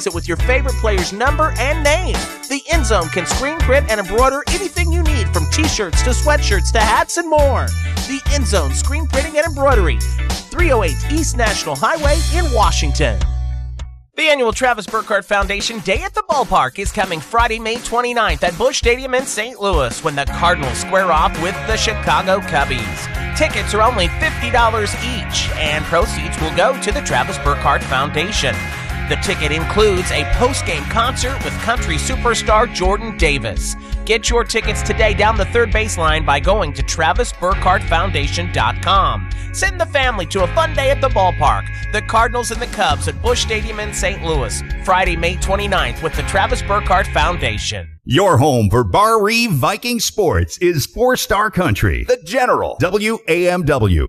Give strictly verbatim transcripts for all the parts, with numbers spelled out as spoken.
it with your favorite player's number and name. The End Zone can screen print and embroider anything you need, from t-shirts to sweatshirts to hats and more. The End Zone Screen Printing and Embroidery, three oh eight East National Highway in Washington. The annual Travis Burkhardt Foundation Day at the Ballpark is coming Friday, May twenty-ninth at Busch Stadium in Saint Louis, when the Cardinals square off with the Chicago Cubbies. Tickets are only fifty dollars each, and proceeds will go to the Travis Burkhardt Foundation. The ticket includes a post-game concert with country superstar Jordan Davis. Get your tickets today down the third baseline by going to Travis Burkhardt Foundation dot com. Send the family to a fun day at the ballpark. The Cardinals and the Cubs at Busch Stadium in Saint Louis, Friday, May twenty-ninth with the Travis Burkhardt Foundation. Your home for Bar Reeve Viking sports is Four Star Country, The General, W A M W.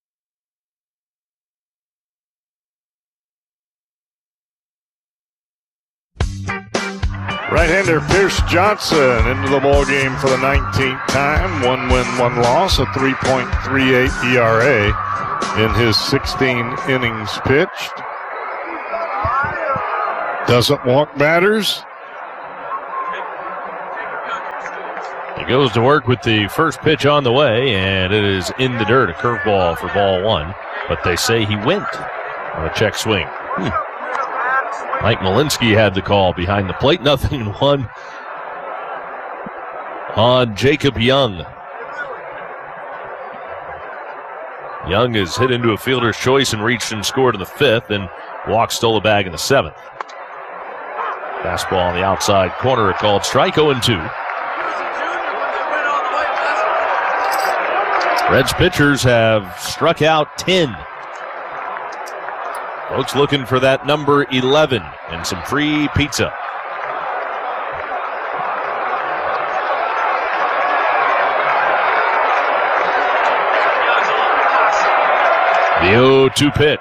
Right-hander Pierce Johnson into the ball game for the nineteenth time. One win, one loss, a three point three eight E R A in his sixteen innings pitched. Doesn't walk batters. He goes to work with the first pitch on the way, and it is in the dirt, a curveball for ball one. But they say he went on a check swing. Hmm. Mike Malinsky had the call behind the plate. Nothing in one on Jacob Young. Young is hit into a fielder's choice and reached and scored in the fifth, and Walk stole a bag in the seventh. Fastball on the outside corner, a called strike, oh and two. Reds pitchers have struck out ten. Folks looking for that number eleven and some free pizza. The oh two pitch.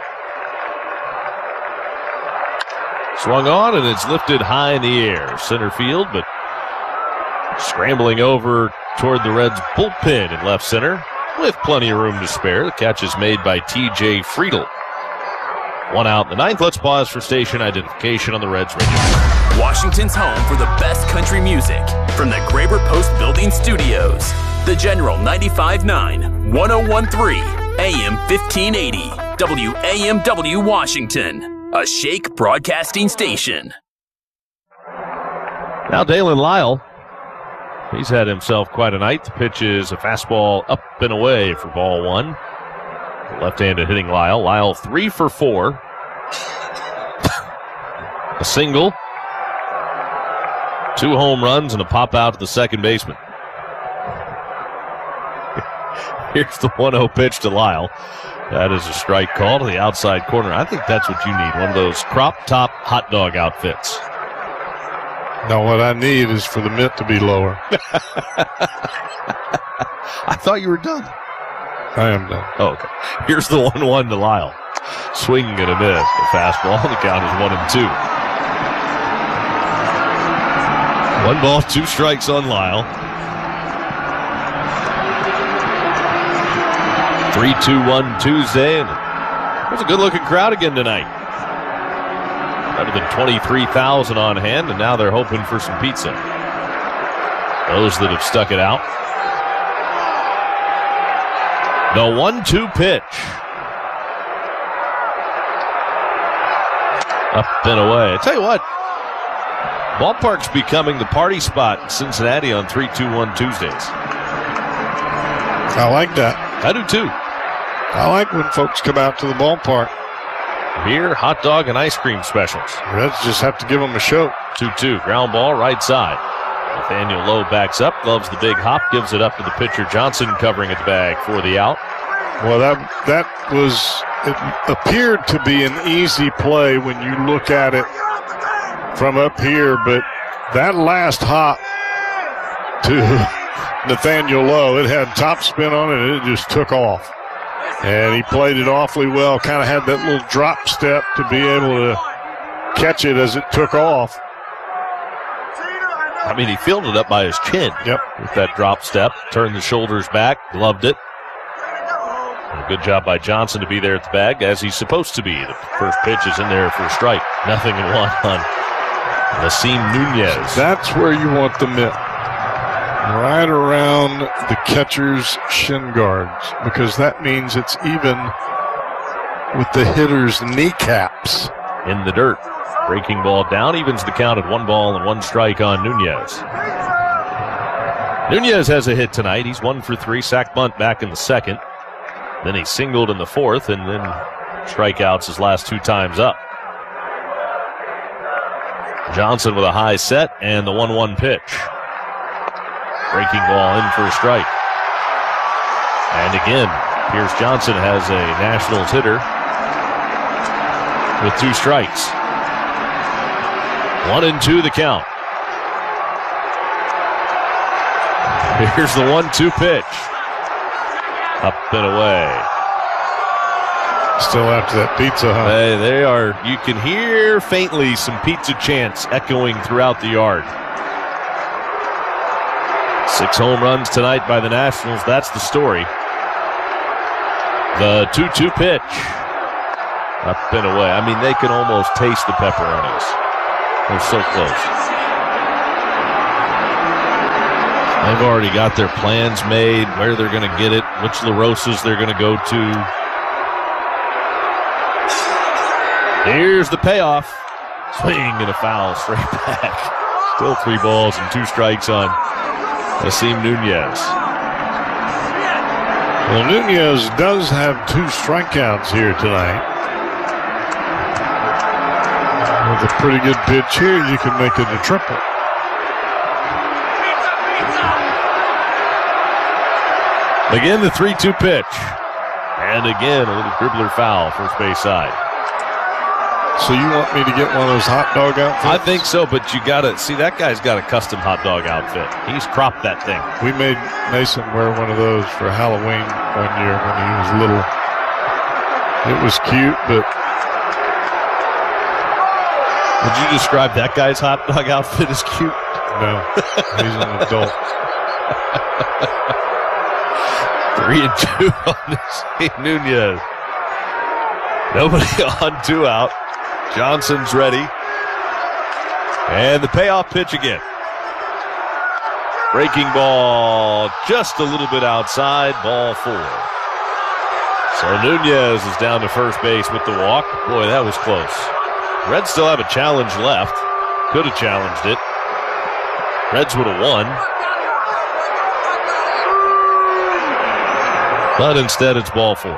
Swung on, and it's lifted high in the air. Center field, but scrambling over toward the Reds' bullpen in left center with plenty of room to spare. The catch is made by T J Friedel. One out in the ninth. Let's pause for station identification on the Reds radio. Washington's home for the best country music from the Graber Post Building Studios. The General ninety-five point nine, one oh one point three, A M fifteen eighty, W A M W Washington, a Shake broadcasting station. Now Dalen Lyle. He's had himself quite a night. The pitch is a fastball up and away for ball one. Left-handed hitting Lyle. Lyle three for four. A single. Two home runs and a pop out to the second baseman. Here's the one oh pitch to Lyle. That is a strike call to the outside corner. I think that's what you need, one of those crop top hot dog outfits. No, what I need is for the mitt to be lower. I thought you were done. I am done. Oh, okay. Here's the one one to Lyle. Swinging and a miss. The fastball. The count is one and two. One ball, two strikes on Lyle. three two one Tuesday. And there's a good-looking crowd again tonight. Better than twenty-three thousand on hand, and now they're hoping for some pizza. Those that have stuck it out. The one two pitch. Up and away. I tell you what, ballpark's becoming the party spot in Cincinnati on three two one Tuesdays. I like that. I do too. I like when folks come out to the ballpark. Beer, hot dog, and ice cream specials. Reds just have to give them a show. two two. Ground ball right side. Nathaniel Lowe backs up, gloves the big hop, gives it up to the pitcher Johnson, covering at the bag for the out. Well, that that was, it appeared to be an easy play when you look at it from up here, but that last hop to Nathaniel Lowe, it had top spin on it, and it just took off. And he played it awfully well, kind of had that little drop step to be able to catch it as it took off. I mean, he fielded up by his chin. Yep. With that drop step, turned the shoulders back, gloved it. A good job by Johnson to be there at the bag, as he's supposed to be. The first pitch is in there for a strike. Nothing in one on Nasim Nunez. That's where you want the mitt. Right around the catcher's shin guards, because that means it's even with the hitter's kneecaps. In the dirt. Breaking ball down, evens the count at one ball and one strike on Nunez. Nunez has a hit tonight. He's one for three. Sack bunt back in the second. Then he singled in the fourth, and then strikeouts his last two times up. Johnson with a high set and the one one pitch. Breaking ball in for a strike. And again, Pierce Johnson has a Nationals hitter with two strikes. One and two the count. Here's the one two pitch. Up and away. Still after that pizza, huh? Hey, they are, you can hear faintly some pizza chants echoing throughout the yard. Six home runs tonight by the Nationals. That's the story. The two two pitch. Up and away. I mean, they can almost taste the pepperonis. They're so close. They've already got their plans made, where they're going to get it, which La Rosas they're going to go to. Here's the payoff. Swing and a foul straight back. Still three balls and two strikes on Nasim Nunez. Well, Nunez does have two strikeouts here tonight. With a pretty good pitch here, you can make it a triple. Again, the three two pitch. And again, a little dribbler foul, first base side. So you want me to get one of those hot dog outfits? I think so, but you got to see that guy's got a custom hot dog outfit. He's cropped that thing. We made Mason wear one of those for Halloween one year when he was little. It was cute, but would you describe that guy's hot dog outfit as cute? No, he's an adult. Three and two on this Nunez. Nobody on, two out. Johnson's ready. And the payoff pitch again. Breaking ball just a little bit outside, ball four. So Nunez is down to first base with the walk. Boy, that was close. Reds still have a challenge left. Could have challenged it. Reds would have won. But instead it's ball four.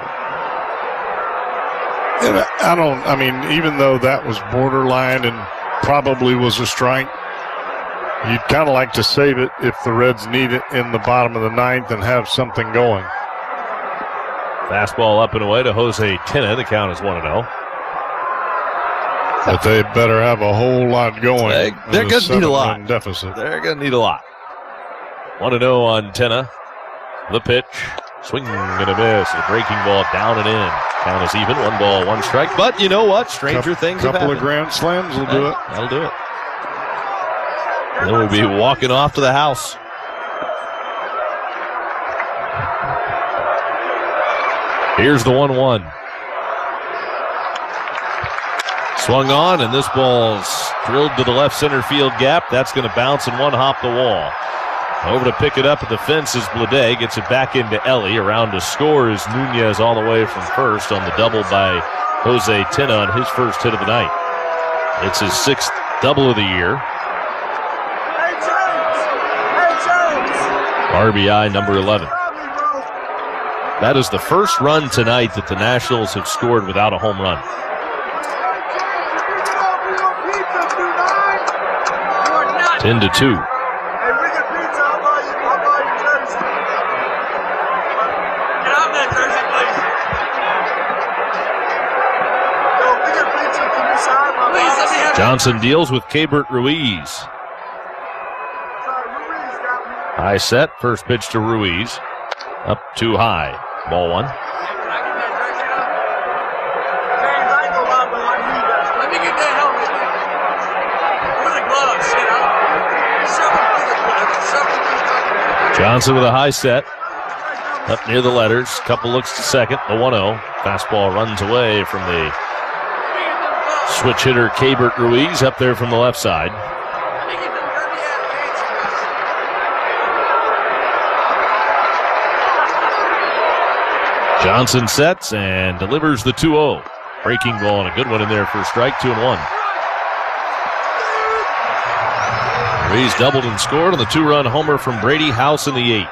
And I don't, I mean, even though that was borderline and probably was a strike, you'd kind of like to save it if the Reds need it in the bottom of the ninth and have something going. Fastball up and away to Jose Tena. The count is one and oh. But they better have a whole lot going. They, they're going to need a lot. Deficit. They're going to need a lot. one and oh on Tena. The pitch. Swing and a miss. The breaking ball down and in. Count is even. One ball, one strike. But you know what? Stranger couple, things have couple happened. of grand slams will do it. That'll do it. Then we'll be walking off to the house. Here's the one one. Swung on, and this ball's drilled to the left center field gap. That's going to bounce and one hop the wall. Over to pick it up at the fence is Blade. Gets it back into Ellie. Around to score is Nunez all the way from first on the double by Jose Tena on his first hit of the night. It's his sixth double of the year. R B I number eleven. That is the first run tonight that the Nationals have scored without a home run. ten to two. Johnson deals with Keibert Ruiz. High set, first pitch to Ruiz. Up too high. Ball one. Johnson with a high set. Up near the letters. Couple looks to second. The one oh. Fastball runs away from the switch hitter, Keibert Ruiz, up there from the left side. Johnson sets and delivers the two oh. Breaking ball and a good one in there for a strike, two and one. Ruiz doubled and scored on the two-run homer from Brady House in the eighth.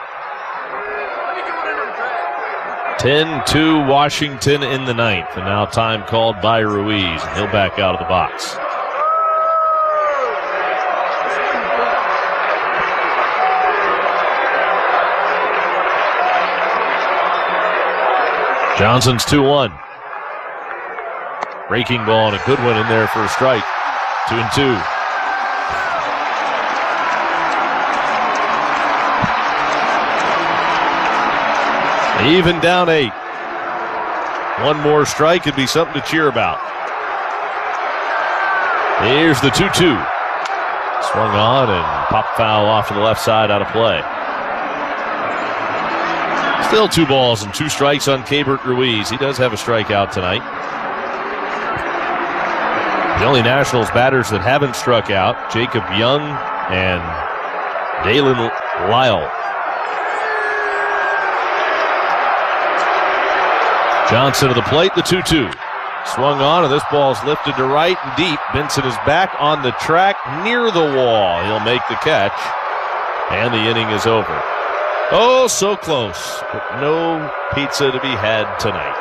ten two Washington in the ninth, and now time called by Ruiz, and he'll back out of the box. Johnson's two one. Breaking ball and a good one in there for a strike. Two and two. Even down eight. One more strike could be something to cheer about. Here's the two two. Swung on and popped foul off to the left side, out of play. Still two balls and two strikes on Keibert Ruiz. He does have a strikeout tonight. The only Nationals batters that haven't struck out, Jacob Young and Dalen Lyle. Johnson to the plate, the two two. Swung on, and this ball's lifted to right and deep. Benson is back on the track near the wall. He'll make the catch, and the inning is over. Oh, so close, but no pizza to be had tonight.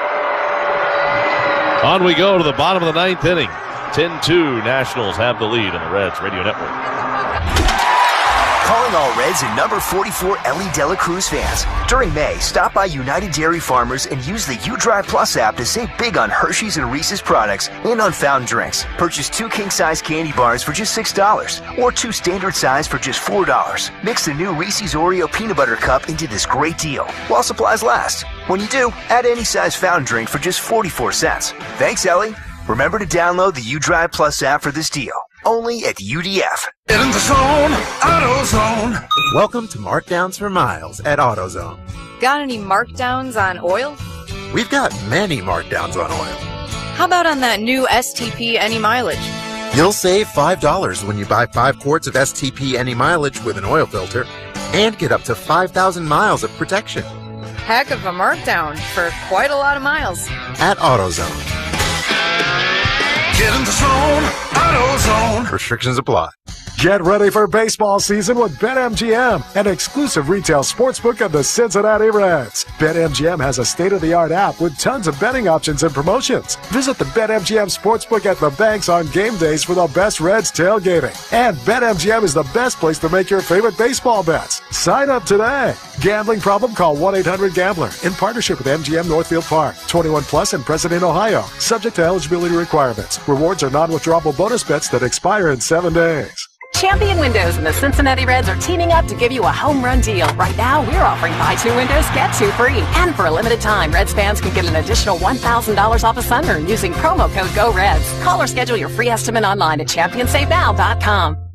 On we go to the bottom of the ninth inning. ten two, Nationals have the lead on the Reds Radio Network. Calling all Reds and number forty-four Ellie Dela Cruz fans. During May, stop by United Dairy Farmers and use the UDrive Plus app to save big on Hershey's and Reese's products and on fountain drinks. Purchase two king-size candy bars for just six dollars or two standard size for just four dollars. Mix the new Reese's Oreo Peanut Butter Cup into this great deal while supplies last. When you do, add any size fountain drink for just forty-four cents. Thanks, Ellie. Remember to download the UDrive Plus app for this deal. Only at U D F. Get in the zone, AutoZone. Welcome to Markdowns for Miles at AutoZone. Got any markdowns on oil? We've got many markdowns on oil. How about on that new S T P Any Mileage? You'll save five dollars when you buy five quarts of S T P Any Mileage with an oil filter and get up to five thousand miles of protection. Heck of a markdown for quite a lot of miles. At AutoZone. Get in the zone, AutoZone. Restrictions apply. Get ready for baseball season with BetMGM, an exclusive retail sportsbook of the Cincinnati Reds. BetMGM has a state-of-the-art app with tons of betting options and promotions. Visit the BetMGM Sportsbook at the banks on game days for the best Reds tailgating. And BetMGM is the best place to make your favorite baseball bets. Sign up today. Gambling problem? Call one eight hundred gambler in partnership with M G M Northfield Park. twenty-one plus and present in Ohio. Subject to eligibility requirements. Rewards are non-withdrawable bonus bets that expire in seven days. Champion Windows and the Cincinnati Reds are teaming up to give you a home run deal. Right now, we're offering buy two windows, get two free. And for a limited time, Reds fans can get an additional one thousand dollars off a sunroom using promo code GOREDS. Call or schedule your free estimate online at champion save now dot com.